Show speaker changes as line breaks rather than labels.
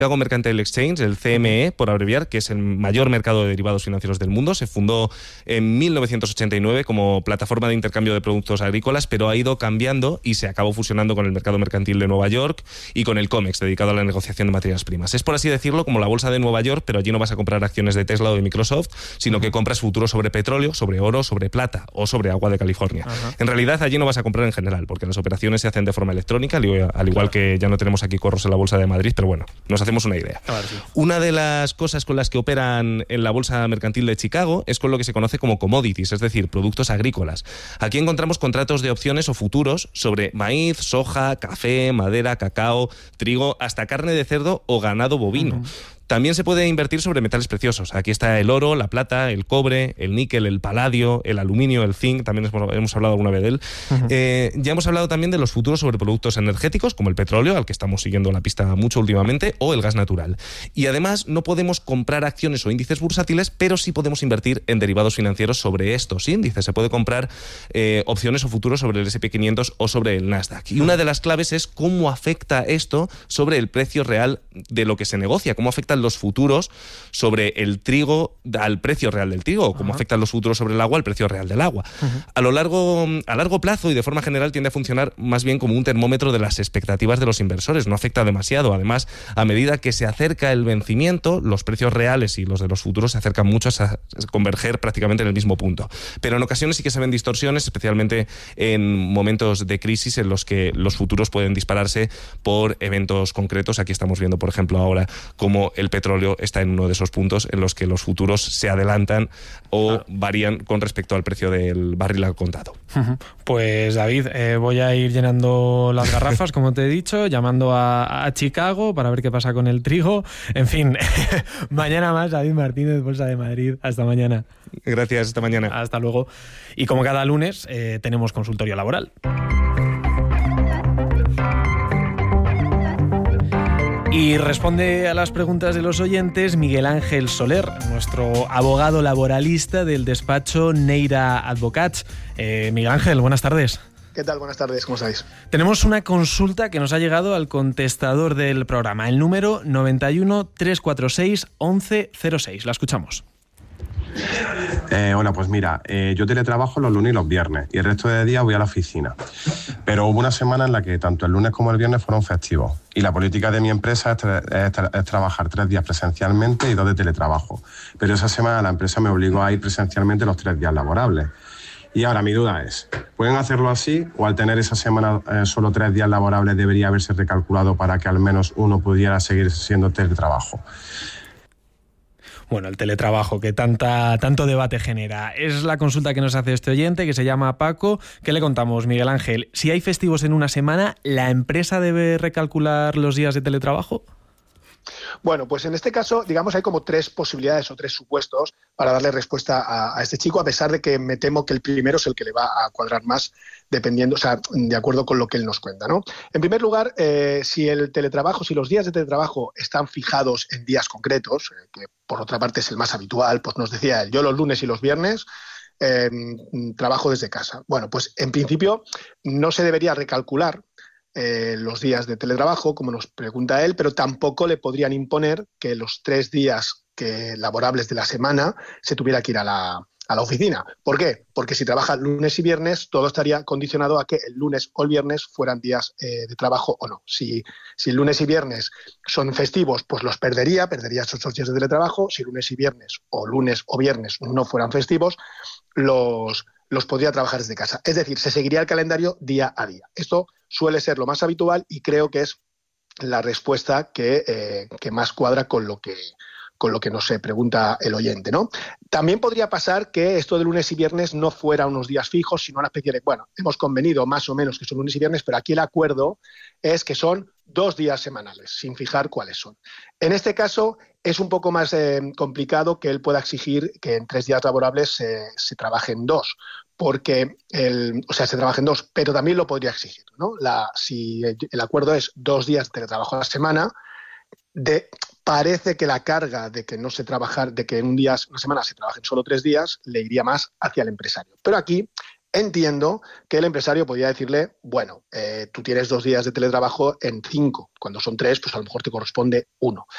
Chicago Mercantile Exchange, el CME, por abreviar, que es el mayor mercado de derivados financieros del mundo. Se fundó en 1989 como plataforma de intercambio de productos agrícolas, pero ha ido cambiando y se acabó fusionando con el mercado mercantil de Nueva York y con el COMEX, dedicado a la negociación de materias primas. Es, por así decirlo, como la bolsa de Nueva York, pero allí no vas a comprar acciones de Tesla o de Microsoft, sino que compras futuros sobre petróleo, sobre oro, sobre plata o sobre agua de California. En realidad, allí no vas a comprar en general, porque las operaciones se hacen de forma electrónica, al igual que ya no tenemos aquí corros en la bolsa de Madrid, pero bueno, nos hacemos una idea.
Claro, sí.
Una de las cosas con las que operan en la bolsa mercantil de Chicago es con lo que se conoce como commodities, es decir, productos agrícolas. Aquí encontramos contratos de opciones o futuros sobre maíz, soja, café, madera, cacao, trigo, hasta carne de cerdo o ganado bovino. También se puede invertir sobre metales preciosos. Aquí está el oro, la plata, el cobre, el níquel, el paladio, el aluminio, el zinc, también hemos hablado alguna vez de él. Ya hemos hablado también de los futuros sobre productos energéticos, como el petróleo, al que estamos siguiendo la pista mucho últimamente, o el gas natural. Y además no podemos comprar acciones o índices bursátiles, pero sí podemos invertir en derivados financieros sobre estos índices. Se puede comprar opciones o futuros sobre el S&P 500 o sobre el Nasdaq. Y una de las claves es cómo afecta esto sobre el precio real de lo que se negocia, cómo afectan los futuros sobre el trigo al precio real del trigo, o cómo afectan los futuros sobre el agua al precio real del agua. A largo plazo y de forma general tiende a funcionar más bien como un termómetro de las expectativas de los inversores, no afecta demasiado. Además, a medida que se acerca el vencimiento, los precios reales y los de los futuros se acercan mucho a converger prácticamente en el mismo punto. Pero en ocasiones sí que se ven distorsiones, especialmente en momentos de crisis en los que los futuros pueden dispararse por eventos concretos. Aquí estamos viendo, por ejemplo, ahora cómo el petróleo está en uno de esos puntos en los que los futuros se adelantan o varían con respecto al precio del barril al contado.
Pues David, voy a ir llenando las garrafas, como te he dicho, llamando a Chicago para ver qué pasa con el trigo. En fin, mañana más, David Martínez, Bolsa de Madrid. Hasta mañana.
Gracias, hasta mañana.
Hasta luego. Y como cada lunes, tenemos consultorio laboral. Y responde a las preguntas de los oyentes Miguel Ángel Soler, nuestro abogado laboralista del despacho Neira Advocats. Miguel Ángel, buenas tardes.
¿Qué tal? Buenas tardes, ¿cómo estáis?
Tenemos una consulta que nos ha llegado al contestador del programa, el número 91 346 1106. La escuchamos.
Hola, pues mira, yo teletrabajo los lunes y los viernes y el resto de días voy a la oficina. Pero hubo una semana en la que tanto el lunes como el viernes fueron festivos y la política de mi empresa es trabajar 3 días presencialmente y 2 de teletrabajo. Pero esa semana la empresa me obligó a ir presencialmente los 3 días laborables. Y ahora mi duda es, ¿pueden hacerlo así o al tener esa semana solo 3 días laborables debería haberse recalculado para que al menos uno pudiera seguir siendo teletrabajo?
Bueno, el teletrabajo que tanto debate genera. Es la consulta que nos hace este oyente, que se llama Paco. ¿Qué le contamos, Miguel Ángel? Si hay festivos en una semana, ¿la empresa debe recalcular los días de teletrabajo?
Bueno, pues en este caso, digamos, hay como 3 posibilidades o 3 supuestos para darle respuesta a este chico, a pesar de que me temo que el primero es el que le va a cuadrar más, dependiendo, o sea, de acuerdo con lo que él nos cuenta, ¿no? En primer lugar, si los días de teletrabajo están fijados en días concretos, que por otra parte es el más habitual, pues nos decía él, yo los lunes y los viernes trabajo desde casa. Bueno, pues en principio no se debería recalcular los días de teletrabajo, como nos pregunta él, pero tampoco le podrían imponer que los 3 días laborables de la semana se tuviera que ir a la oficina. ¿Por qué? Porque si trabaja lunes y viernes, todo estaría condicionado a que el lunes o el viernes fueran días de trabajo o no. Si el lunes y viernes son festivos, pues los perdería esos días de teletrabajo. Si lunes y viernes o viernes no fueran festivos, los podría trabajar desde casa. Es decir, se seguiría el calendario día a día. Esto suele ser lo más habitual y creo que es la respuesta que más cuadra con lo que nos pregunta el oyente, ¿no? También podría pasar que esto de lunes y viernes no fuera unos días fijos, sino una especie de, bueno, hemos convenido más o menos que son lunes y viernes, pero aquí el acuerdo es que son 2 días semanales, sin fijar cuáles son. En este caso es un poco más complicado que él pueda exigir que en 3 días laborables se trabajen 2, porque se trabajen 2, pero también lo podría exigir, ¿no? Si el acuerdo es 2 días de teletrabajo a la semana, parece que la carga de que en una semana se trabajen solo 3 días le iría más hacia el empresario. Pero aquí entiendo que el empresario podría decirle, bueno, tú tienes 2 días de teletrabajo en 5, cuando son 3, pues a lo mejor te corresponde 1.